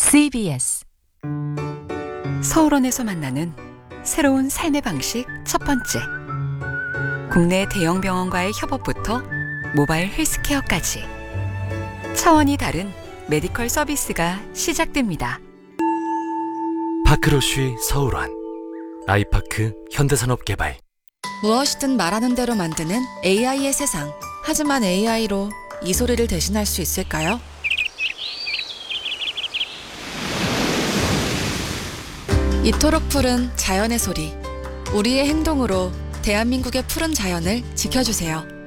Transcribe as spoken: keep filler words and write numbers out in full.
씨비에스 서울원에서 만나는 새로운 삶의 방식 첫 번째. 국내 대형 병원과의 협업부터 모바일 헬스케어까지 차원이 다른 메디컬 서비스가 시작됩니다. 파크로쉬 서울원 아이파크 현대산업개발. 무엇이든 말하는 대로 만드는 에이아이의 세상. 하지만 에이아이로 이 소리를 대신할 수 있을까요? 이토록 푸른 자연의 소리. 우리의 행동으로 대한민국의 푸른 자연을 지켜주세요.